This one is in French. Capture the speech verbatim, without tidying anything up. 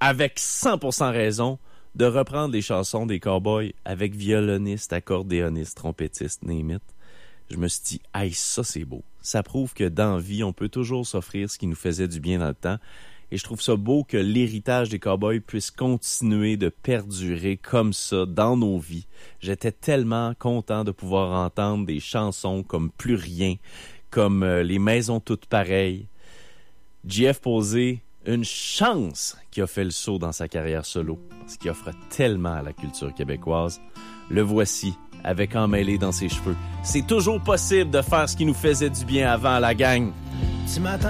avec cent pour cent raison, de reprendre les chansons des cowboys avec violonistes, accordéonistes, trompettistes, name it. Je me suis dit, hey, ça c'est beau. Ça prouve que dans la vie, on peut toujours s'offrir ce qui nous faisait du bien dans le temps. Et je trouve ça beau que l'héritage des cowboys puisse continuer de perdurer comme ça dans nos vies. J'étais tellement content de pouvoir entendre des chansons comme Plus rien, comme euh, Les maisons toutes pareilles. J F Posé, une chance qui a fait le saut dans sa carrière solo, parce qu'il offre tellement à la culture québécoise. Le voici, avec Emmêlé dans ses cheveux. C'est toujours possible de faire ce qui nous faisait du bien avant, la gang. Tu m'attends